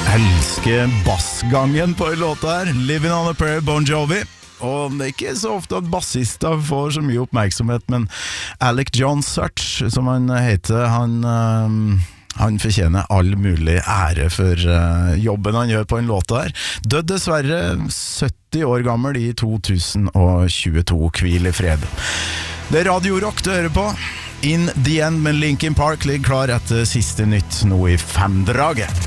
Elsker bassgangen på en låt her. Living on a Prayer, Bon Jovi. Og det ikke så ofte at bassister får så mye oppmerksomhet, men Alec John Such, som han heter, han fortjener all mulig ære for jobben han gjør på en låt der. Død dessverre 70 år gammel i 2022. Hvil i fred. Det Radio Rock du hører på. In the End med Linkin Park ligger klar etter siste nytt nå i 5-draget.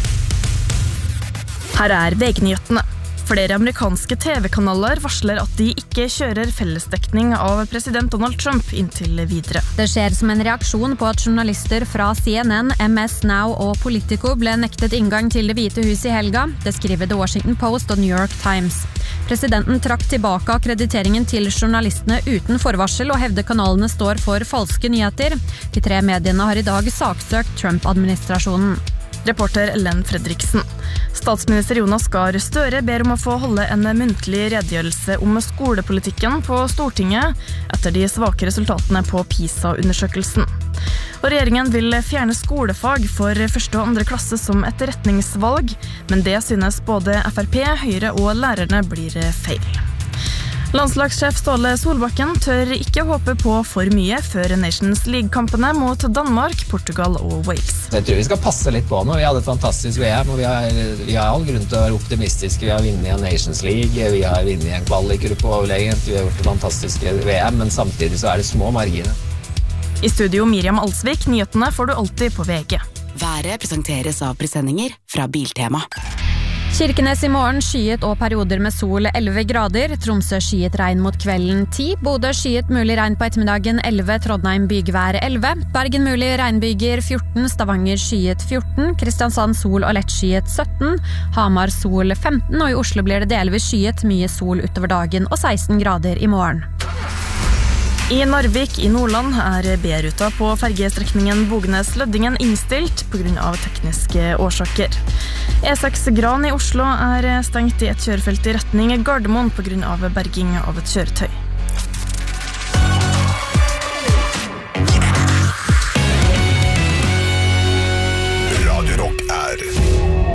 Her VG-nyhetene. Flere amerikanske TV-kanaler varsler at de ikke kjører fellesdekning av president Donald Trump inntil videre. Det skjer som en reaksjon på at journalister fra CNN, MS Now og Politico ble nektet inngang til Det hvite hus i helga. Det skriver The Washington Post og New York Times. Presidenten trakk tilbake akkrediteringen til journalistene uten forvarsel og hevder kanalene står for falske nyheter. De 3 mediene har i dag saksøkt Trump-administrasjonen. Reporter Ellen Fredriksen. Statsminister Jonas Gahr Støre ber om å få holde en muntlig redegjørelse om skolepolitikken på Stortinget etter de svake resultatene på PISA-undersøkelsen. Og regjeringen vil fjerne skolefag for 1. og 2. klasse som etterretningsvalg, men det synes både FrP, Høyre og lærerne blir feil. Landslagssjef Ståle Solbakken tør ikke håpe på for mye før Nations League-kampene mot Danmark, Portugal og Wales. Jeg tror vi skal passe litt på nå. Vi hadde et fantastisk VM, og vi har all grunn til å være optimistiske. Vi har vunnet en Nations League, vi har vunnet en kvalikgruppe overlegent, vi har gjort et fantastisk VM, men samtidig så det små marginer. I studio Miriam Alsvik, nyhetene får du alltid på VG. Været presenteres av presenninger fra Biltema. Kirkenes i morgen skyet og perioder med sol 11 grader. Tromsø skyet regn mot kvelden 10. Bodø skyet mulig regn på ettermiddagen 11. Trondheim bygvær 11. Bergen mulig regnbyger 14. Stavanger skyet 14. Kristiansand sol og lett skyet 17. Hamar sol 15. Og i Oslo blir det delvis skyet, mye sol utover dagen og 16 grader i morgen. I Narvik i Nordland B-ruta på fergestrekningen Bogenes-Løddingen innstilt på grunn av tekniske årsaker. E6 Gran i Oslo stengt i et kjørefelt i retning Gardermoen på grunn av berging av et kjøretøy.